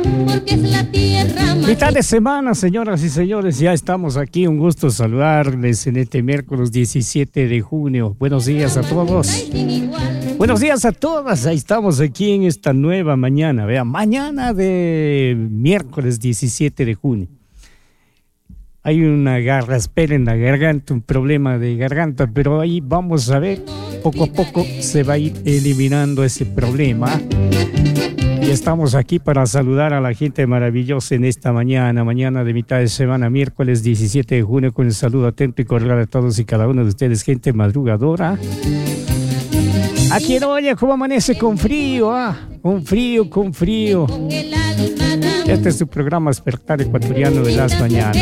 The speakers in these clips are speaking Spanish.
porque es la tierra más... Mitad de semana, señoras y señores, ya estamos aquí. Un gusto saludarles en este miércoles 17 de junio. Buenos días a todos. Buenos días a todas. Ahí estamos aquí en esta nueva mañana. Vean, mañana de miércoles 17 de junio. Hay una garraspera en la garganta, un problema de garganta, pero ahí vamos a ver, poco a poco se va a ir eliminando ese problema. Y estamos aquí para saludar a la gente maravillosa en esta mañana de mitad de semana, miércoles 17 de junio, con el saludo atento y cordial a todos y cada uno de ustedes, gente madrugadora. ¿A quién oye cómo amanece con frío? Con frío. Este es su programa Despertar Ecuatoriano de las Mañanas.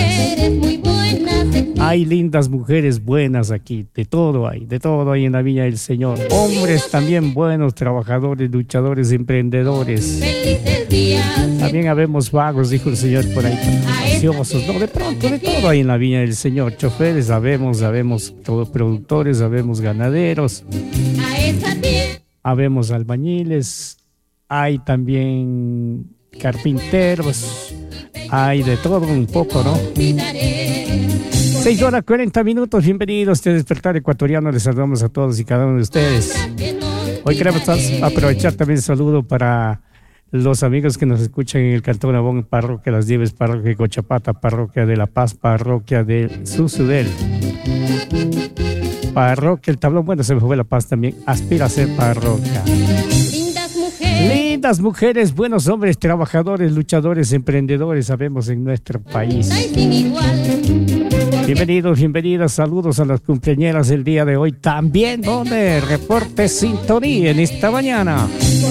Hay lindas mujeres buenas aquí, de todo hay en la Viña del Señor. Hombres también buenos, trabajadores, luchadores, emprendedores. También habemos vagos, dijo el Señor por ahí, ociosos. No, de pronto, de todo hay en la Viña del Señor. Choferes, habemos todo, productores, habemos ganaderos, habemos albañiles, hay también carpinteros, hay de todo un poco, ¿no? 6:40. Bienvenidos a Despertar Ecuatoriano. Les saludamos a todos y cada uno de ustedes. Hoy queremos aprovechar también el saludo para los amigos que nos escuchan en el Cantón Abón, Parroquia Las Nieves, Parroquia de Cochapata, Parroquia de La Paz, Parroquia de Susudel, Parroquia El Tablón. Bueno, se me fue La Paz también. Aspira a ser parroquia. Lindas mujeres, buenos hombres, trabajadores, luchadores, emprendedores, sabemos en nuestro país. Bienvenidas, saludos a las cumpleañeras del día de hoy. También, donde reporte sintonía en esta mañana.